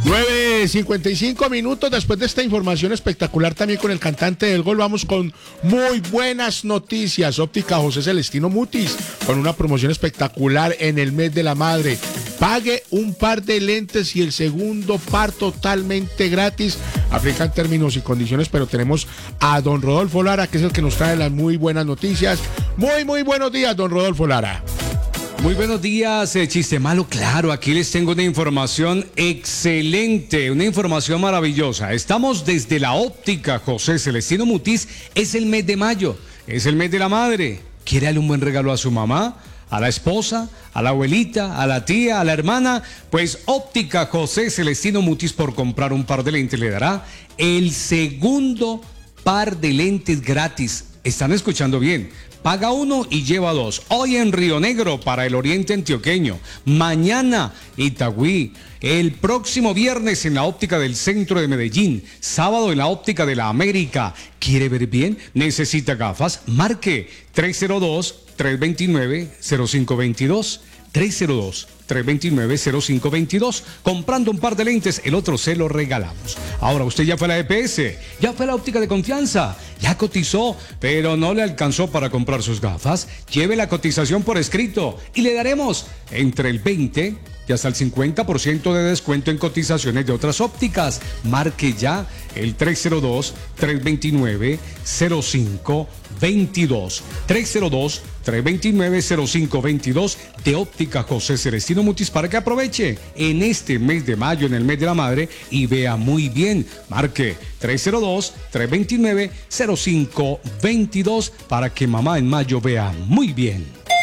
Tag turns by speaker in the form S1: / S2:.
S1: 9:55 después de esta información espectacular también con el cantante del gol, vamos con muy buenas noticias. Óptica José Celestino Mutis con una promoción espectacular en el mes de la madre. Pague un par de lentes y el segundo par totalmente gratis. Aplican términos y condiciones, pero tenemos a don Rodolfo Lara, que es el que nos trae las muy buenas noticias. Muy buenos días, don Rodolfo Lara.
S2: Muy buenos días, Chiste Malo. Claro, aquí les tengo una información excelente, una información maravillosa. Estamos desde la óptica José Celestino Mutis. Es el mes de mayo, es el mes de la madre. ¿Quiere darle un buen regalo a su mamá, a la esposa, a la abuelita, a la tía, a la hermana? Pues óptica José Celestino Mutis, por comprar un par de lentes, le dará el segundo par de lentes gratis. ¿Están escuchando bien? Paga uno y lleva dos. Hoy en Río Negro para el oriente antioqueño. Mañana Itagüí. El próximo viernes en la óptica del centro de Medellín. Sábado en la óptica de la América. ¿Quiere ver bien? ¿Necesita gafas? Marque 302-329-0522. 302-329-0522. Comprando un par de lentes, el otro se lo regalamos. Ahora, usted ya fue a la EPS, ya fue a la óptica de confianza, ya cotizó, pero no le alcanzó para comprar sus gafas. Lleve la cotización por escrito y le daremos entre el 20 y hasta el 50% de descuento en cotizaciones de otras ópticas. Marque ya el 302-329-0522. 302-329-0522 de óptica José Celestino Mutis, para que aproveche en este mes de mayo, en el mes de la madre, y vea muy bien. Marque 302-329-0522 para que mamá en mayo vea muy bien.